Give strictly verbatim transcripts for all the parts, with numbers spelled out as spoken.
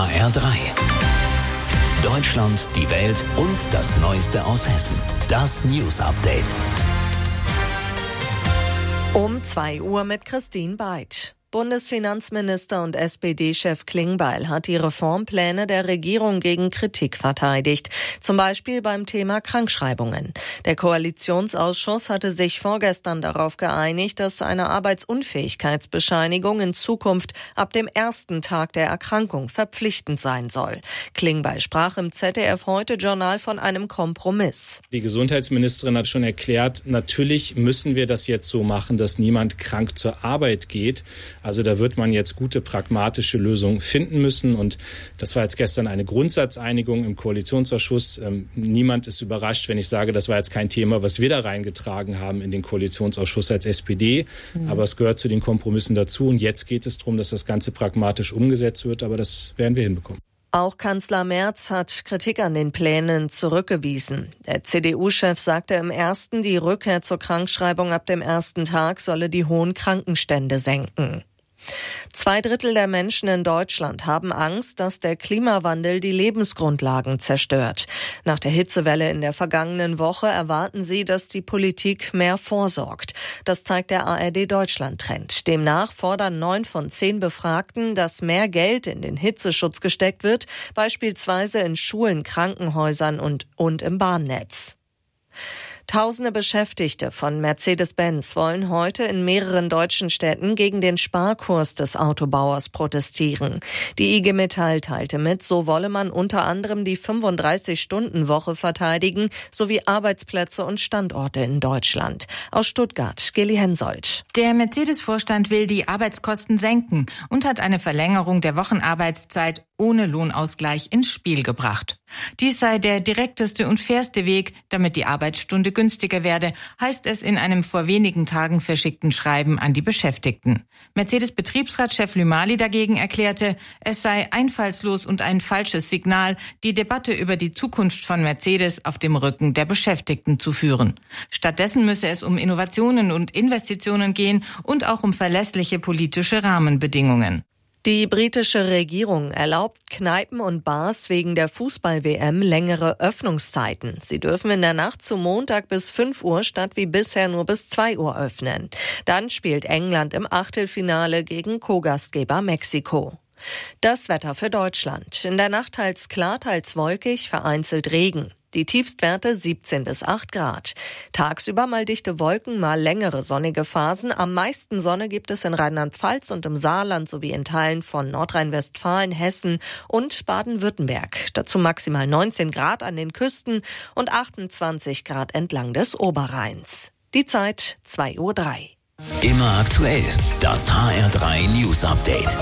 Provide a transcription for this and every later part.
H R drei. Deutschland, die Welt und das Neueste aus Hessen. Das News Update. Um zwei Uhr mit Christine Beitsch. Bundesfinanzminister und S P D-Chef Klingbeil hat die Reformpläne der Regierung gegen Kritik verteidigt, zum Beispiel beim Thema Krankschreibungen. Der Koalitionsausschuss hatte sich vorgestern darauf geeinigt, dass eine Arbeitsunfähigkeitsbescheinigung in Zukunft ab dem ersten Tag der Erkrankung verpflichtend sein soll. Klingbeil sprach im Z D F-Heute-Journal von einem Kompromiss. Die Gesundheitsministerin hat schon erklärt, natürlich müssen wir das jetzt so machen, dass niemand krank zur Arbeit geht. Also da wird man jetzt gute pragmatische Lösungen finden müssen. Und das war jetzt gestern eine Grundsatzeinigung im Koalitionsausschuss. Ähm, niemand ist überrascht, wenn ich sage, das war jetzt kein Thema, was wir da reingetragen haben in den Koalitionsausschuss als S P D. Mhm. Aber es gehört zu den Kompromissen dazu. Und jetzt geht es darum, dass das Ganze pragmatisch umgesetzt wird. Aber das werden wir hinbekommen. Auch Kanzler Merz hat Kritik an den Plänen zurückgewiesen. Der C D U-Chef sagte im ersten, die Rückkehr zur Krankschreibung ab dem ersten Tag solle die hohen Krankenstände senken. Zwei Drittel der Menschen in Deutschland haben Angst, dass der Klimawandel die Lebensgrundlagen zerstört. Nach der Hitzewelle in der vergangenen Woche erwarten sie, dass die Politik mehr vorsorgt. Das zeigt der A R D-Deutschland-Trend. Demnach fordern neun von zehn Befragten, dass mehr Geld in den Hitzeschutz gesteckt wird, beispielsweise in Schulen, Krankenhäusern und, und im Bahnnetz. Tausende Beschäftigte von Mercedes-Benz wollen heute in mehreren deutschen Städten gegen den Sparkurs des Autobauers protestieren. Die I G Metall teilte mit, so wolle man unter anderem die fünfunddreißig-Stunden-Woche verteidigen sowie Arbeitsplätze und Standorte in Deutschland. Aus Stuttgart, Geli Hensoldt. Der Mercedes-Vorstand will die Arbeitskosten senken und hat eine Verlängerung der Wochenarbeitszeit ohne Lohnausgleich ins Spiel gebracht. Dies sei der direkteste und fairste Weg, damit die Arbeitsstunde günstiger werde, heißt es in einem vor wenigen Tagen verschickten Schreiben an die Beschäftigten. Mercedes-Betriebsratschef Lümali dagegen erklärte, es sei einfallslos und ein falsches Signal, die Debatte über die Zukunft von Mercedes auf dem Rücken der Beschäftigten zu führen. Stattdessen müsse es um Innovationen und Investitionen gehen und auch um verlässliche politische Rahmenbedingungen. Die britische Regierung erlaubt Kneipen und Bars wegen der Fußball-W M längere Öffnungszeiten. Sie dürfen in der Nacht zu Montag bis fünf Uhr statt wie bisher nur bis zwei Uhr öffnen. Dann spielt England im Achtelfinale gegen Co-Gastgeber Mexiko. Das Wetter für Deutschland. In der Nacht teils klar, teils wolkig, vereinzelt Regen. Die Tiefstwerte siebzehn bis acht Grad. Tagsüber mal dichte Wolken, mal längere sonnige Phasen. Am meisten Sonne gibt es in Rheinland-Pfalz und im Saarland sowie in Teilen von Nordrhein-Westfalen, Hessen und Baden-Württemberg. Dazu maximal neunzehn Grad an den Küsten und achtundzwanzig Grad entlang des Oberrheins. Die Zeit zwei Uhr drei. Immer aktuell. Das H R drei News Update.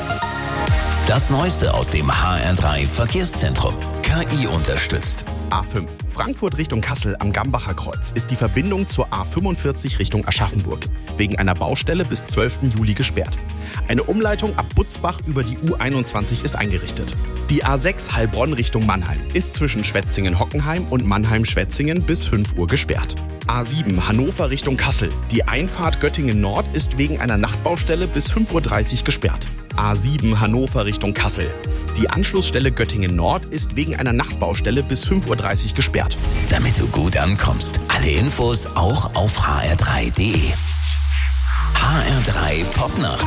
Das Neueste aus dem H R drei Verkehrszentrum. K I unterstützt. A fünf. Frankfurt Richtung Kassel am Gambacher Kreuz ist die Verbindung zur A fünfundvierzig Richtung Aschaffenburg wegen einer Baustelle bis zwölften Juli gesperrt. Eine Umleitung ab Butzbach über die U einundzwanzig ist eingerichtet. Die A sechs Heilbronn Richtung Mannheim ist zwischen Schwetzingen-Hockenheim und Mannheim-Schwetzingen bis fünf Uhr gesperrt. A sieben Hannover Richtung Kassel. Die Einfahrt Göttingen Nord ist wegen einer Nachtbaustelle bis fünf Uhr dreißig gesperrt. A sieben Hannover Richtung Kassel. Die Anschlussstelle Göttingen Nord ist wegen einer Nachtbaustelle bis fünf Uhr dreißig gesperrt. Damit du gut ankommst. Alle Infos auch auf h r drei punkt d e. H R drei Popnacht.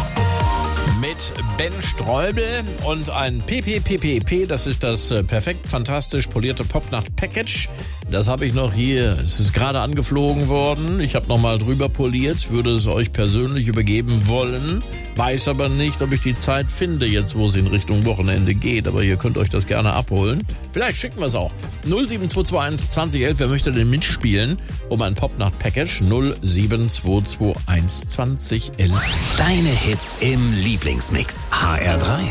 Mit Ben Streubel und ein P P P P P, das ist das perfekt fantastisch polierte Popnacht-Package. Das habe ich noch hier, es ist gerade angeflogen worden. Ich habe nochmal drüber poliert, würde es euch persönlich übergeben wollen. Weiß aber nicht, ob ich die Zeit finde, jetzt wo es in Richtung Wochenende geht. Aber ihr könnt euch das gerne abholen. Vielleicht schicken wir es auch. null sieben zwei zwei eins zwanzig elf, wer möchte denn mitspielen? Um ein Popnacht-Package null sieben zwei zwei eins zwanzig elf. Deine Hits im Lieblingsmix. H R drei.